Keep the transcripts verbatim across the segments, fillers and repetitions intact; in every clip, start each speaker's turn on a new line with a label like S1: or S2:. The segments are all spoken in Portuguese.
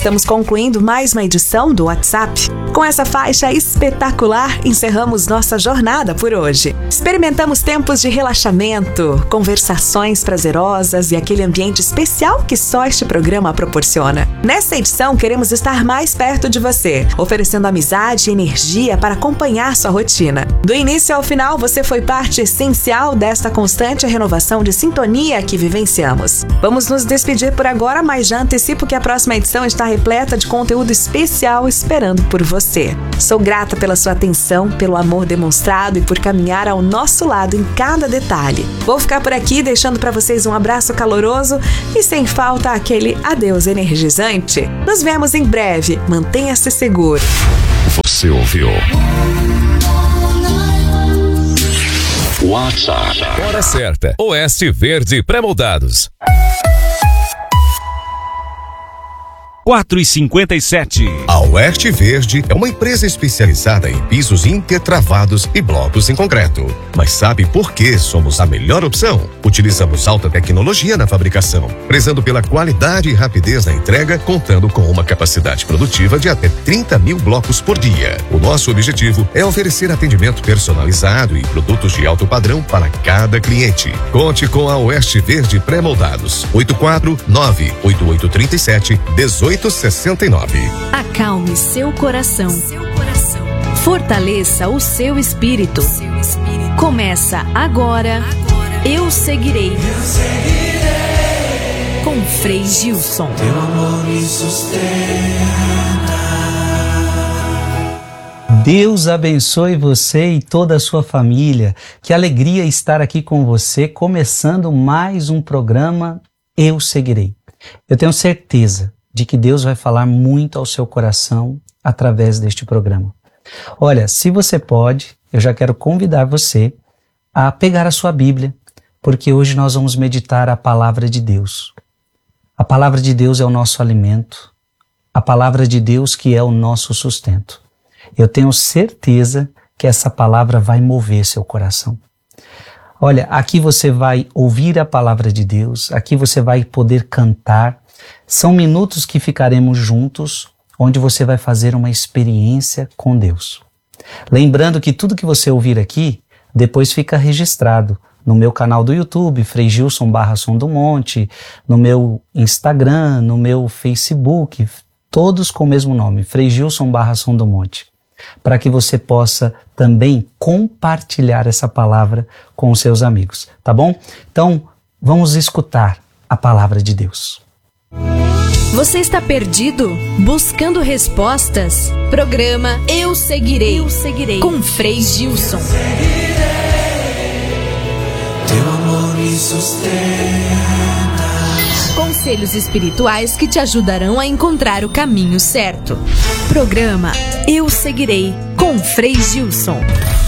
S1: estamos concluindo mais uma edição do WhatsApp. Com essa faixa espetacular, encerramos nossa jornada por hoje. Experimentamos tempos de relaxamento, conversações prazerosas e aquele ambiente especial que só este programa proporciona. Nessa edição, queremos estar mais perto de você, oferecendo amizade e energia para acompanhar sua rotina. Do início ao final, você foi parte essencial desta constante renovação de sintonia que vivenciamos. Vamos nos despedir por agora, mas já antecipo que a próxima edição está repleta de conteúdo especial esperando por você. Sou grata pela sua atenção, pelo amor demonstrado e por caminhar ao nosso lado em cada detalhe. Vou ficar por aqui deixando para vocês um abraço caloroso e sem falta aquele adeus energizante. Nos vemos em breve. Mantenha-se seguro.
S2: Você ouviu WhatsApp. Hora certa. Oeste Verde Pré-moldados.
S3: quatro e cinquenta e sete.
S4: A Oeste Verde é uma empresa especializada em pisos intertravados e blocos em concreto. Mas sabe por que somos a melhor opção? Utilizamos alta tecnologia na fabricação, prezando pela qualidade e rapidez na entrega, contando com uma capacidade produtiva de até trinta mil blocos por dia. O nosso objetivo é oferecer atendimento personalizado e produtos de alto padrão para cada cliente. Conte com a Oeste Verde Pré-moldados. oito quatro nove oito oito três sete um oito sessenta e nove.
S5: Acalme seu coração. Seu coração. Fortaleça o seu espírito. Seu espírito. Começa agora. agora. Eu seguirei. Eu seguirei. Com Frei Gilson.
S6: Teu amor me sustenta.
S7: Deus abençoe você e toda a sua família. Que alegria estar aqui com você, começando mais um programa Eu Seguirei. Eu tenho certeza de que Deus vai falar muito ao seu coração através deste programa. Olha, se você pode, eu já quero convidar você a pegar a sua Bíblia, porque hoje nós vamos meditar a palavra de Deus. A palavra de Deus é o nosso alimento, a palavra de Deus que é o nosso sustento. Eu tenho certeza que essa palavra vai mover seu coração. Olha, aqui você vai ouvir a palavra de Deus, aqui você vai poder cantar. São minutos que ficaremos juntos, onde você vai fazer uma experiência com Deus. Lembrando que tudo que você ouvir aqui, depois fica registrado no meu canal do YouTube, Frei Gilson barra Som do Monte, no meu Instagram, no meu Facebook, todos com o mesmo nome, Frei Gilson barra Som do Monte, para que você possa também compartilhar essa palavra com os seus amigos, tá bom? Então, vamos escutar a palavra de Deus.
S5: Você está perdido? Buscando respostas? Programa Eu Seguirei, Eu Seguirei. Com Frei Gilson.
S6: Eu seguirei. Teu amor me sustenta.
S5: Conselhos espirituais que te ajudarão a encontrar o caminho certo. Programa Eu Seguirei, com Frei Gilson.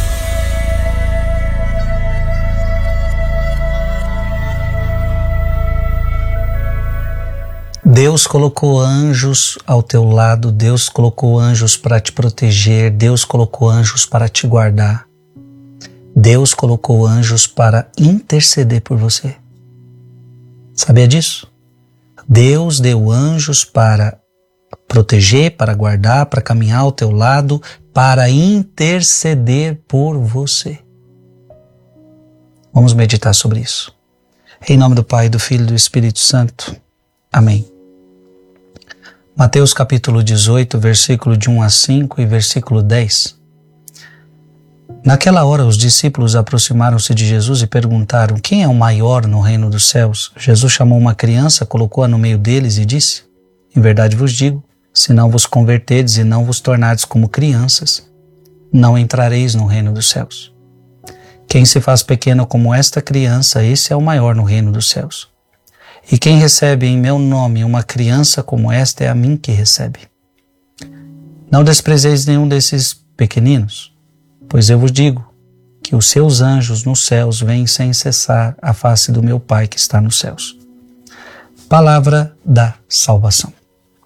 S7: Deus colocou anjos ao teu lado, Deus colocou anjos para te proteger, Deus colocou anjos para te guardar. Deus colocou anjos para interceder por você. Sabia disso? Deus deu anjos para proteger, para guardar, para caminhar ao teu lado, para interceder por você. Vamos meditar sobre isso. Em nome do Pai, do Filho e do Espírito Santo. Amém. Mateus capítulo dezoito, versículo de um a cinco e versículo dez. Naquela hora os discípulos aproximaram-se de Jesus e perguntaram: quem é o maior no reino dos céus? Jesus chamou uma criança, colocou-a no meio deles e disse: em verdade vos digo, se não vos converterdes e não vos tornardes como crianças, não entrareis no reino dos céus. Quem se faz pequeno como esta criança, esse é o maior no reino dos céus. E quem recebe em meu nome uma criança como esta, é a mim que recebe. Não desprezeis nenhum desses pequeninos, pois eu vos digo que os seus anjos nos céus veem sem cessar a face do meu Pai que está nos céus. Palavra da salvação.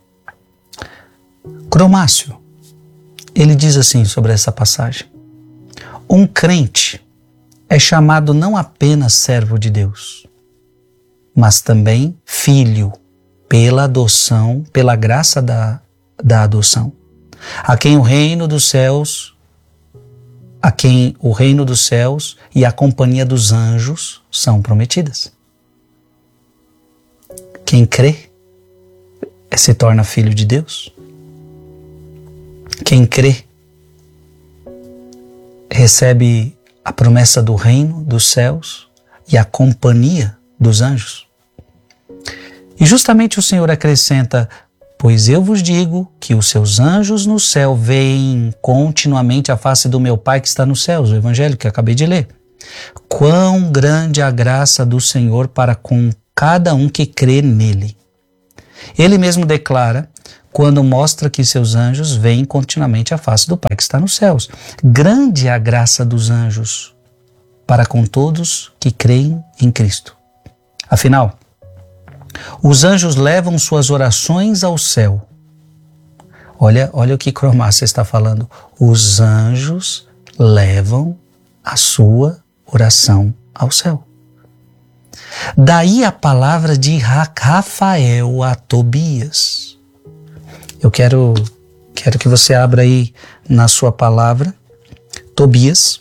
S7: Cromácio, ele diz assim sobre essa passagem: um crente é chamado não apenas servo de Deus, mas também filho pela adoção, pela graça da, da adoção, a quem o reino dos céus, a quem o reino dos céus e a companhia dos anjos são prometidas. Quem crê se torna filho de Deus. Quem crê recebe a promessa do reino dos céus e a companhia dos anjos. E justamente o Senhor acrescenta: pois eu vos digo que os seus anjos no céu veem continuamente a face do meu Pai que está nos céus, o evangelho que acabei de ler. Quão grande a graça do Senhor para com cada um que crê nele. Ele mesmo declara quando mostra que seus anjos veem continuamente a face do Pai que está nos céus. Grande é a graça dos anjos para com todos que creem em Cristo. Afinal, os anjos levam suas orações ao céu. Olha, olha o que Cromácia está falando. Os anjos levam a sua oração ao céu. Daí a palavra de Rafael a Tobias. Eu quero, quero que você abra aí na sua palavra, Tobias,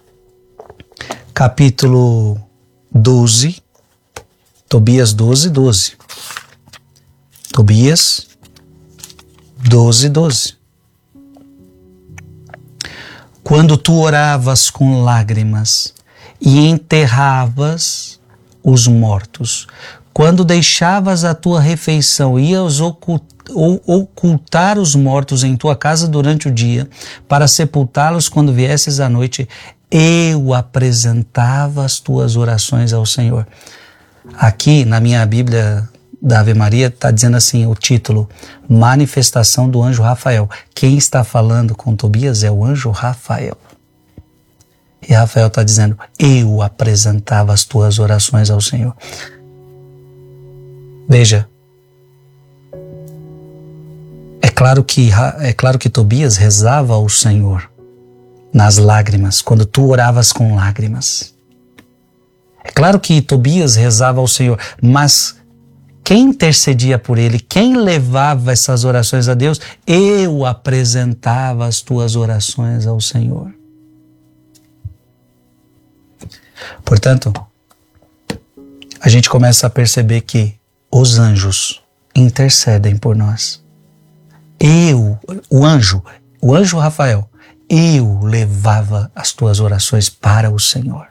S7: capítulo doze, Tobias doze, doze. Tobias doze, doze. Quando tu oravas com lágrimas e enterravas os mortos, quando deixavas a tua refeição e ias ocultar os mortos em tua casa durante o dia, para sepultá-los quando viesses à noite, eu apresentava as tuas orações ao Senhor. Aqui na minha Bíblia da Ave Maria está dizendo assim, o título, Manifestação do Anjo Rafael. Quem está falando com Tobias é o anjo Rafael. E Rafael está dizendo, eu apresentava as tuas orações ao Senhor. Veja, é claro que, é claro que Tobias rezava ao Senhor nas lágrimas, quando tu oravas com lágrimas. É claro que Tobias rezava ao Senhor, mas quem intercedia por ele, quem levava essas orações a Deus, eu apresentava as tuas orações ao Senhor. Portanto, a gente começa a perceber que os anjos intercedem por nós. Eu, o anjo, o anjo Rafael, eu levava as tuas orações para o Senhor.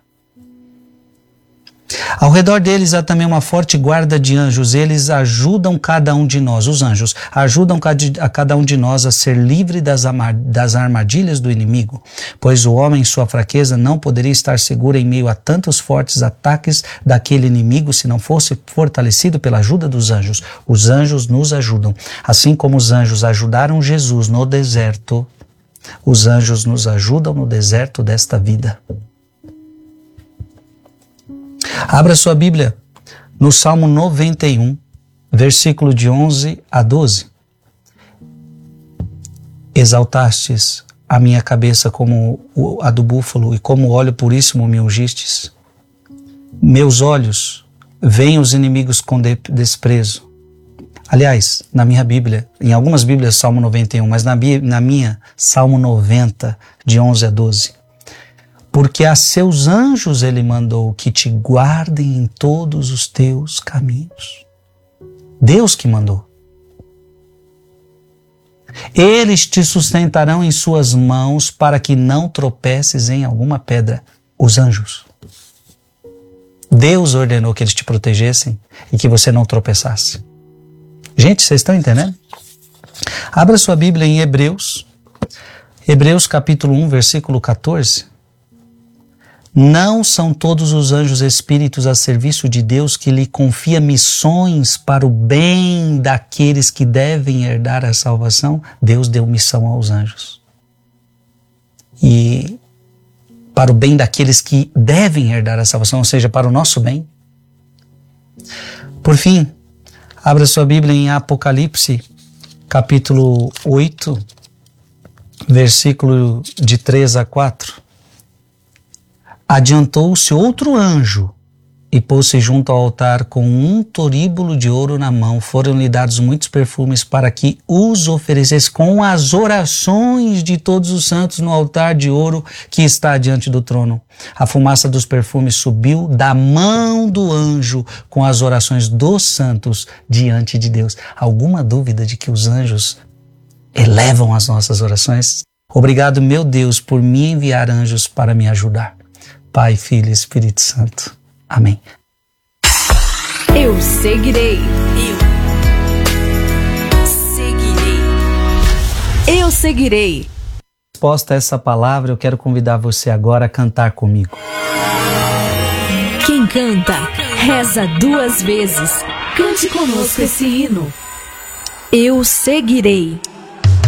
S7: Ao redor deles há também uma forte guarda de anjos. Eles ajudam cada um de nós, os anjos, ajudam a cada um de nós a ser livre das armadilhas do inimigo, pois o homem em sua fraqueza não poderia estar seguro em meio a tantos fortes ataques daquele inimigo se não fosse fortalecido pela ajuda dos anjos. Os anjos nos ajudam. Assim como os anjos ajudaram Jesus no deserto, os anjos nos ajudam no deserto desta vida. Abra sua Bíblia no Salmo noventa e um, versículo de onze a doze. Exaltastes a minha cabeça como a do búfalo e como óleo puríssimo me ungistes. Meus olhos veem os inimigos com desprezo. Aliás, na minha Bíblia, em algumas Bíblias Salmo noventa e um, mas na, na minha Salmo noventa, de onze a doze. Porque a seus anjos ele mandou que te guardem em todos os teus caminhos. Deus que mandou. Eles te sustentarão em suas mãos para que não tropeces em alguma pedra. Os anjos. Deus ordenou que eles te protegessem e que você não tropeçasse. Gente, vocês estão entendendo? Abra sua Bíblia em Hebreus. Hebreus capítulo um, versículo catorze. Não são todos os anjos espíritos a serviço de Deus que lhe confia missões para o bem daqueles que devem herdar a salvação? Deus deu missão aos anjos. E para o bem daqueles que devem herdar a salvação, ou seja, para o nosso bem. Por fim, abra sua Bíblia em Apocalipse, capítulo oito, versículo de três a quatro. Adiantou-se outro anjo E pôs-se junto ao altar com um toríbulo de ouro na mão. Foram-lhe dados muitos perfumes para que os oferecesse com as orações de todos os santos no altar de ouro que está diante do trono. A fumaça dos perfumes subiu da mão do anjo com as orações dos santos diante de Deus. Alguma dúvida de que os anjos elevam as nossas orações? Obrigado, meu Deus, por me enviar anjos para me ajudar. Pai, Filho e Espírito Santo. Amém.
S5: Eu seguirei. Eu seguirei. Eu seguirei.
S7: Resposta a essa palavra, eu quero convidar você agora a cantar comigo.
S5: Quem canta, reza duas vezes. Cante conosco esse hino. Eu seguirei.